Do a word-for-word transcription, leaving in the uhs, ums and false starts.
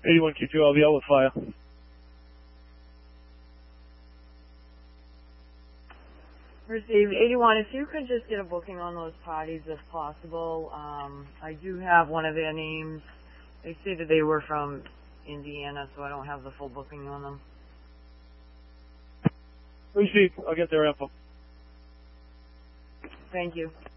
eighty-one Q two, I'll be out with fire. Received. eighty-one, if you could just get a booking on those parties if possible. Um, I do have one of their names. They stated they were from Indiana, so I don't have the full booking on them. Received. I'll get their info. Thank you.